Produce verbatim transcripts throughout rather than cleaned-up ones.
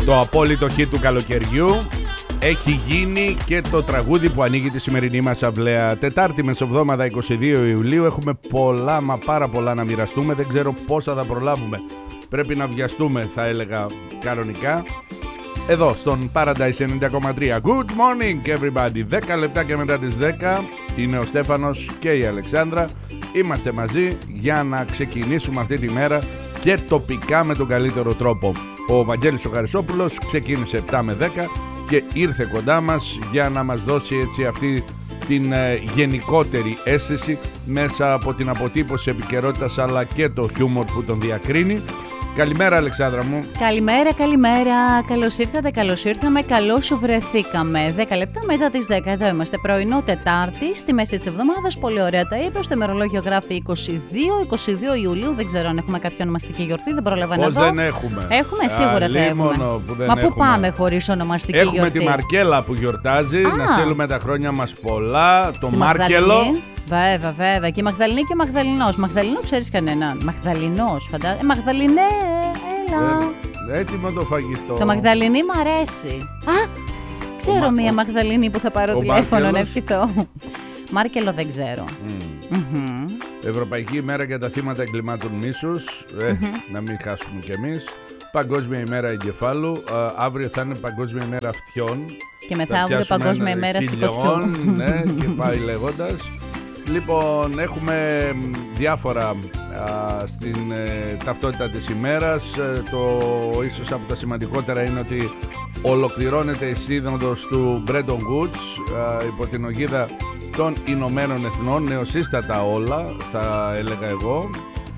Το απόλυτο hit του καλοκαιριού. Έχει γίνει και το τραγούδι που ανοίγει τη σημερινή μας αυλαία. Τετάρτη μεσοβδόμαδα είκοσι δύο Ιουλίου. Έχουμε πολλά, μα πάρα πολλά να μοιραστούμε. Δεν ξέρω πόσα θα προλάβουμε. Πρέπει να βιαστούμε, θα έλεγα κανονικά. Εδώ στον Paradise ενενήντα κόμμα τρία. Good morning everybody. δέκα λεπτά και μετά τις δέκα. Είναι ο Στέφανος και η Αλεξάνδρα. Είμαστε μαζί για να ξεκινήσουμε αυτή τη μέρα και τοπικά με τον καλύτερο τρόπο. Ο Βαγγέλης ο Χαρισόπουλος ξεκίνησε επτά με δέκα και ήρθε κοντά μας για να μας δώσει έτσι αυτή την ε, γενικότερη αίσθηση μέσα από την αποτύπωση επικαιρότητας αλλά και το χιούμορ που τον διακρίνει. Καλημέρα Αλεξάνδρα μου. Καλημέρα, καλημέρα. Καλώς ήρθατε, καλώς ήρθαμε, καλώς βρεθήκαμε. δέκα λεπτά μετά τις δέκα. Εδώ είμαστε πρωινό Τετάρτη, στη μέση της εβδομάδας. Πολύ ωραία τα είπε. Στο ημερολόγιο γράφει είκοσι δύο, είκοσι δύο Ιουλίου. Δεν ξέρω αν έχουμε κάποια ονομαστική γιορτή. Δεν πρόλαβα να δω. Πώς δεν έχουμε. Έχουμε, σίγουρα θα έχουμε. Που δεν Μα έχουμε. πού πάμε χωρίς ονομαστική έχουμε γιορτή. Έχουμε τη Μαρκέλα που γιορτάζει. Α, να στείλουμε τα χρόνια μας πολλά. Το στη Μάρκελο. Μαγδαληνή. Βέβαια, βέβαια. Και η Μαγδαληνή και ο Μαγδαληνός. Μαγδαληνό ξέρεις κανέναν. Μαγδαληνός, φαντάζομαι. Ε, Μαγδαληνέ, έλα. Ε, έτοιμο το φαγητό. Το Μαγδαληνή μ' αρέσει. Α, ξέρω μία Μαγδαληνή που θα πάρω τηλέφωνο να ευχηθώ. Μάρκελο δεν ξέρω. Mm. Mm-hmm. Ευρωπαϊκή ημέρα για τα θύματα εγκλημάτων μίσους. Ε, mm-hmm. Να μην χάσουμε κι εμείς. Παγκόσμια ημέρα εγκεφάλου. Α, αύριο θα είναι Παγκόσμια ημέρα αυτιών. Και μεθαύριο Παγκόσμια ημέρα σηκωτιών. Ναι, και πάει λέγοντας. Λοιπόν, έχουμε διάφορα α, στην ε, ταυτότητα της ημέρας. Ε, το ίσως από τα σημαντικότερα είναι ότι ολοκληρώνεται η σύνοδος του Bretton Woods α, υπό την ογίδα των Ηνωμένων Εθνών, νεοσύστατα όλα θα έλεγα εγώ,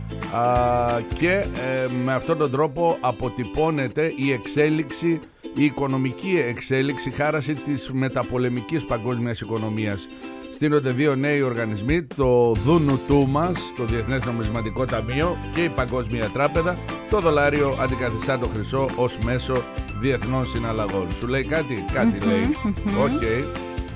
α, και ε, με αυτόν τον τρόπο αποτυπώνεται η εξέλιξη, η οικονομική εξέλιξη, χάραση της μεταπολεμικής παγκόσμιας οικονομίας. Στείνονται δύο νέοι οργανισμοί, το Δουνουτού μας, το Διεθνές Νομισματικό Ταμείο και η Παγκόσμια Τράπεζα. Το δολάριο αντικαθιστά το χρυσό ως μέσο διεθνών συναλλαγών. Σου λέει κάτι, κάτι mm-hmm, λέει. Οκ. Mm-hmm. Okay.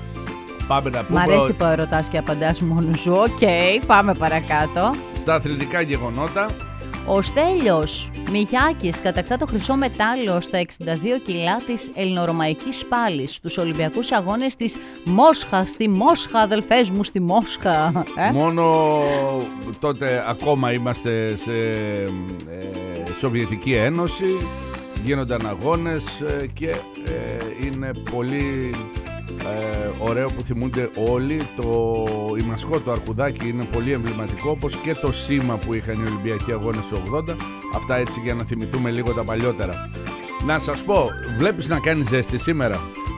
Πάμε να πούμε. Μ' αρέσει που ερωτάς και απαντάς μόνος σου. Οκ, okay, πάμε παρακάτω. Στα αθλητικά γεγονότα. Ο Στέλιος Μιχιάκης κατακτά το χρυσό μετάλλιο στα εξήντα δύο κιλά της ελληνορωμαϊκής πάλης στους Ολυμπιακούς Αγώνες της Μόσχα. Στη Μόσχα, αδελφές μου, στη Μόσχα. Ε? Μόνο τότε ακόμα είμαστε σε ε, Σοβιετική Ένωση, γίνονταν αγώνες ε, και ε, είναι πολύ... Ε, ωραίο που θυμούνται όλοι. Το, η μασκότ, το αρκουδάκι είναι πολύ εμβληματικό, όπως και το σήμα που είχαν οι Ολυμπιακοί Αγώνες του ογδόντα. Αυτά έτσι για να θυμηθούμε λίγο τα παλιότερα. Να σας πω, βλέπεις να κάνει ζέστη σήμερα?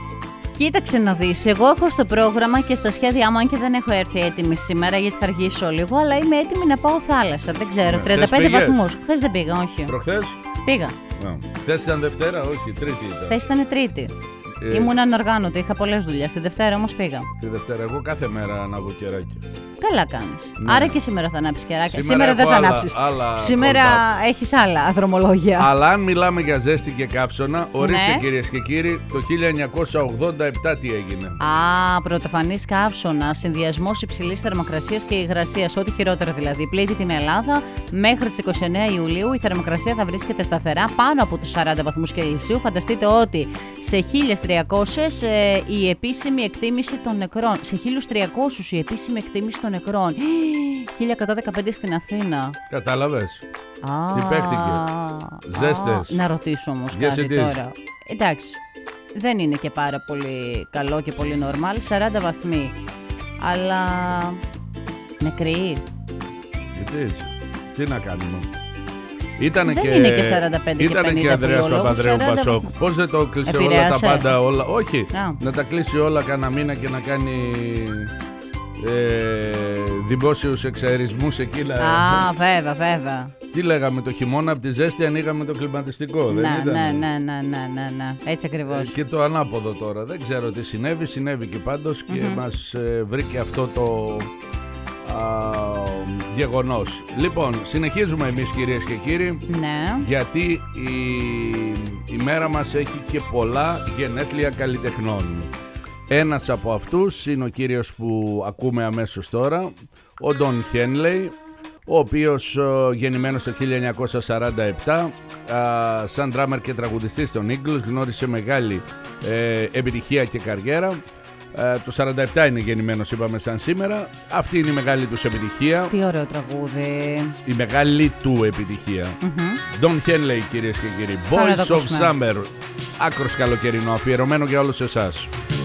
Κοίταξε να δεις, εγώ έχω στο πρόγραμμα και στα σχέδιά μου, αν και δεν έχω έρθει έτοιμη σήμερα γιατί θα αργήσω λίγο, αλλά είμαι έτοιμη να πάω θάλασσα, δεν ξέρω, ναι, τριάντα πέντε βαθμούς. Χθες δεν πήγα, όχι. Προχθές? Πήγα. Χθες ήταν Δευτέρα, όχι, Τρίτη ήταν. Χθες ήταν Τρίτη. Ε... Ήμουν ανοργάνωτη, είχα πολλές δουλειές. Τη Δευτέρα όμως πήγα. Τη Δευτέρα, εγώ κάθε μέρα ανάβω κεράκι. Καλά κάνεις. Ναι. Άρα και σήμερα θα ανάψεις κεράκι. Σήμερα, σήμερα δεν θα άλλα, ανάψεις. Άλλα σήμερα έχεις άλλα δρομολόγια. Αλλά αν μιλάμε για ζέστη και καύσωνα, ορίστε ναι. Κυρίες και κύριοι, το χίλια εννιακόσια ογδόντα επτά τι έγινε. Α, πρωτοφανής καύσωνα, συνδυασμός υψηλής θερμοκρασίας και υγρασίας, ό,τι χειρότερα δηλαδή. Πλήττει την Ελλάδα. Μέχρι τις είκοσι εννέα Ιουλίου η θερμοκρασία θα βρίσκεται σταθερά πάνω από τους σαράντα βαθμούς Κελσίου. Φανταστείτε ότι σε χίλια τριακόσιες ε, η επίσημη εκτίμηση των νεκρών. Σε χίλια τριακόσιους η επίσημη εκτίμηση των νεκρών. χίλια εκατόν δεκαπέντε στην Αθήνα. Κατάλαβες. Α, τι παίχτηκε. Ζέστες. Να ρωτήσω όμως yes, κάτι τώρα. Εντάξει, δεν είναι και πάρα πολύ καλό και πολύ νορμάλ. σαράντα βαθμοί. Αλλά νεκροί. Γιατί, τι να κάνουμε. Ήτανε δεν και, είναι και σαράντα πέντε ήτανε και πενήντα και Ανδρέας Παπανδρέου Πασόκ. Πώς δεν το κλείσε όλα τα πάντα όλα. Όχι, yeah. Να τα κλείσει όλα κανένα μήνα και να κάνει ε, δημόσιους εξαερισμούς εκεί. Α, ah, βέβαια, βέβαια. Τι λέγαμε το χειμώνα, από τη ζέστη ανοίγαμε το κλιματιστικό. Ναι, δεν ήταν? Ναι, ναι, ναι, ναι, ναι, ναι. Έτσι ακριβώς. Ε, και το ανάποδο τώρα. Δεν ξέρω τι συνέβη, συνέβη και πάντως mm-hmm. και μας ε, βρήκε αυτό το α, γεγονός. Λοιπόν, συνεχίζουμε εμείς κυρίες και κύριοι, ναι. γιατί η, η μέρα μας έχει και πολλά γενέθλια καλλιτεχνών. Ένας από αυτούς είναι ο κύριος που ακούμε αμέσως τώρα, ο Ντον Χένλεϊ, ο οποίος γεννημένος το χίλια εννιακόσια σαράντα επτά, σαν ντράμερ και τραγουδιστής των Eagles, γνώρισε μεγάλη ε, επιτυχία και καριέρα. Ε, το σαράντα επτά είναι γεννημένος, είπαμε, σαν σήμερα. Αυτή είναι η μεγάλη τους επιτυχία. Τι ωραίο τραγούδι. Η μεγάλη του επιτυχία. Mm-hmm. Don Henley, κυρίες και κύριοι. Boys of Summer. Άκρος καλοκαιρινό, αφιερωμένο για όλους εσάς.